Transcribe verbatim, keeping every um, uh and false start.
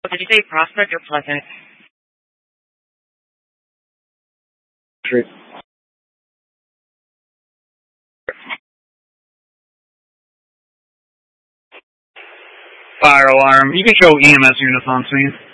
Did you say Prospect or Pleasant? Street. Fire alarm. You can show E M S units on scene.